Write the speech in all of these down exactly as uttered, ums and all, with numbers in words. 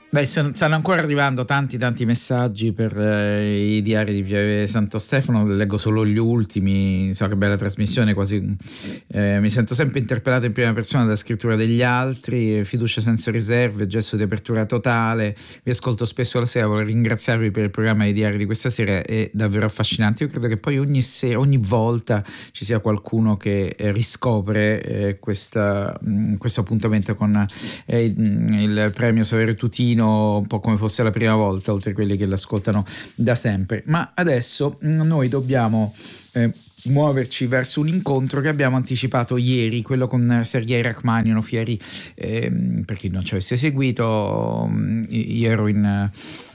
Beh, stanno ancora arrivando tanti tanti messaggi per eh, i diari di Pieve Santo Stefano, leggo solo gli ultimi. So che bella trasmissione, quasi eh, mi sento sempre interpellato in prima persona dalla scrittura degli altri, fiducia senza riserve, gesto di apertura totale, vi ascolto spesso la sera, voglio ringraziarvi per il programma di diari di questa sera, è davvero affascinante. Io credo che poi ogni sera, ogni volta ci sia qualcuno che eh, riscopre eh, questa, mh, questo appuntamento con eh, il premio Saverio Tutino, un po' come fosse la prima volta, oltre a quelli che l'ascoltano da sempre. Ma adesso noi dobbiamo eh, muoverci verso un incontro che abbiamo anticipato ieri, quello con Sergei Rachmaninov. Ieri, eh, per chi non ci avesse seguito, io ero in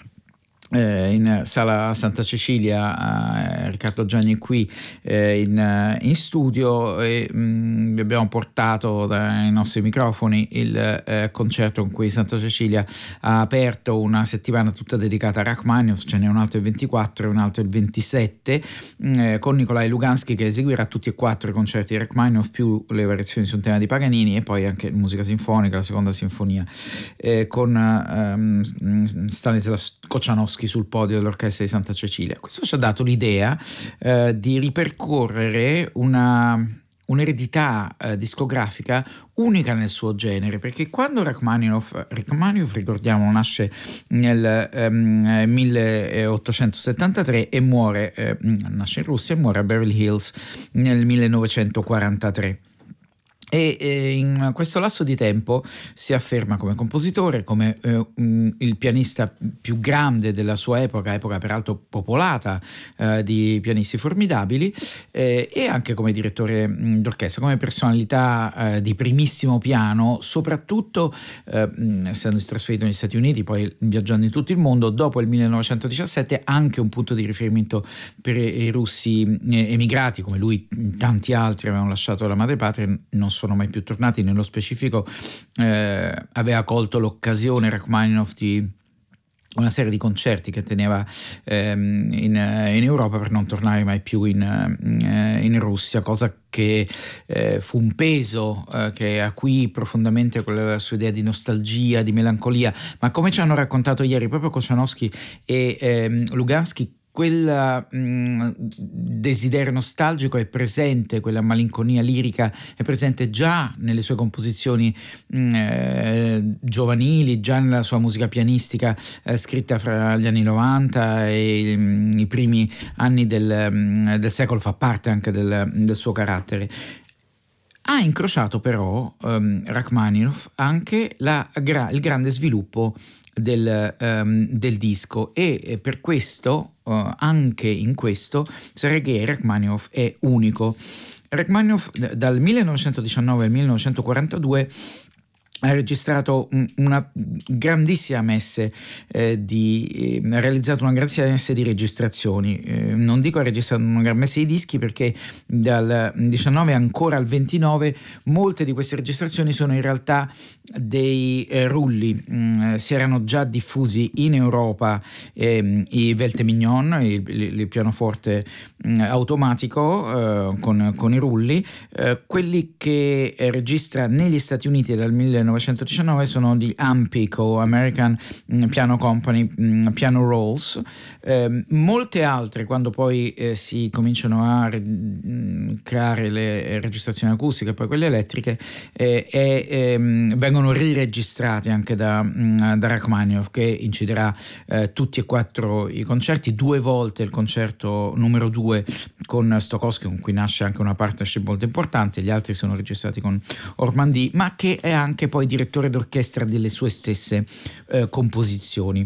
Eh, in sala Santa Cecilia, eh, Riccardo Gianni qui eh, in, in studio, e mh, vi abbiamo portato dai nostri microfoni il eh, concerto con cui Santa Cecilia ha aperto una settimana tutta dedicata a Rachmaninov. Ce n'è un altro il ventiquattro e un altro il ventisette, mh, con Nikolai Lugansky che eseguirà tutti e quattro i concerti di Rachmaninov più le variazioni su un tema di Paganini, e poi anche musica sinfonica, la seconda sinfonia, eh, con ehm, Stanislav Kochanowski sul podio dell'orchestra di Santa Cecilia. Questo ci ha dato l'idea eh, di ripercorrere una un'eredità eh, discografica unica nel suo genere, perché quando Rachmaninov, Rachmaninov ricordiamo, nasce nel ehm, milleottocentosettantatré e muore, eh, nasce in Russia e muore a Beverly Hills nel millenovecentoquarantatré. E eh, in questo lasso di tempo si afferma come compositore, come eh, um, il pianista più grande della sua epoca, epoca peraltro popolata eh, di pianisti formidabili, eh, e anche come direttore mh, d'orchestra, come personalità eh, di primissimo piano, soprattutto eh, essendosi trasferito negli Stati Uniti, poi viaggiando in tutto il mondo. Dopo il millenovecentodiciassette anche un punto di riferimento per i russi eh, emigrati, come lui tanti altri avevano lasciato la madrepatria, non sono mai più tornati. Nello specifico eh, aveva colto l'occasione Rachmaninov di una serie di concerti che teneva ehm, in, in Europa per non tornare mai più in, in Russia, cosa che eh, fu un peso eh, che acuì profondamente quella sua idea di nostalgia, di melancolia. Ma come ci hanno raccontato ieri proprio Kochanowski e ehm, Lugansky, quel mh, desiderio nostalgico è presente, quella malinconia lirica è presente già nelle sue composizioni mh, eh, giovanili, già nella sua musica pianistica eh, scritta fra gli anni novanta e mh, i primi anni del, mh, del secolo. Fa parte anche del, del suo carattere. Ha incrociato però um, Rachmaninov anche la, gra- il grande sviluppo del, um, del disco, e per questo uh, anche in questo Sergei Rachmaninov è unico. Rachmaninov dal millenovecentodiciannove al millenovecentoquarantadue ha registrato una grandissima messe eh, di eh, ha realizzato una grandissima messe di registrazioni. Eh, non dico ha registrato una gran messe di dischi, perché dal diciannove ancora al ventinove molte di queste registrazioni sono in realtà dei eh, rulli. Mm, si erano già diffusi in Europa eh, i Velte Mignon, il, il, il pianoforte mm, automatico eh, con, con i rulli. Eh, quelli che eh, registra negli Stati Uniti dal millenovecentodiciannove sono di Ampic o American Piano Company Piano Rolls. Eh, molte altre, quando poi eh, si cominciano a re- creare le registrazioni acustiche e poi quelle elettriche, eh, e ehm, vengono riregistrate anche da, da Rachmaninov, che inciderà eh, tutti e quattro i concerti, due volte il concerto numero due con Stokowski, con cui nasce anche una partnership molto importante. Gli altri sono registrati con Ormandy, ma che è anche poi direttore d'orchestra delle sue stesse eh, composizioni.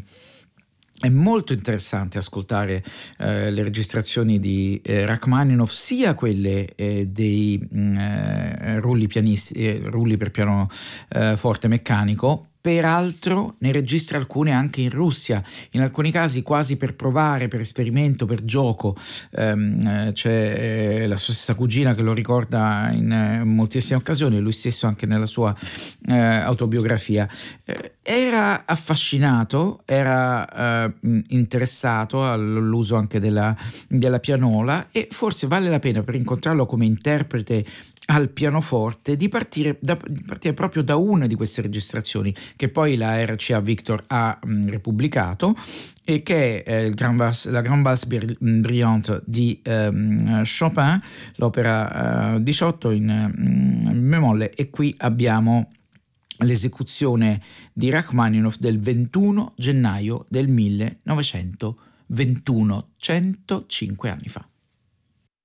È molto interessante ascoltare eh, le registrazioni di eh, Rachmaninov, sia quelle eh, dei mh, eh, rulli pianisti, eh, rulli per piano eh, forte meccanico. Peraltro ne registra alcune anche in Russia, in alcuni casi quasi per provare, per esperimento, per gioco. Ehm, c'è eh, la sua stessa cugina che lo ricorda in eh, moltissime occasioni, lui stesso anche nella sua eh, autobiografia. Eh, era affascinato, era eh, interessato all'uso anche della, della pianola, e forse vale la pena, per incontrarlo come interprete al pianoforte di partire, da, di partire proprio da una di queste registrazioni che poi la R C A Victor ha mh, repubblicato, e che è il Grand Valse, la Grand Valse Brillante di um, Chopin, l'opera uh, diciotto in, um, in bemolle, e qui abbiamo l'esecuzione di Rachmaninoff del ventuno gennaio del millenovecentoventuno, centocinque anni fa.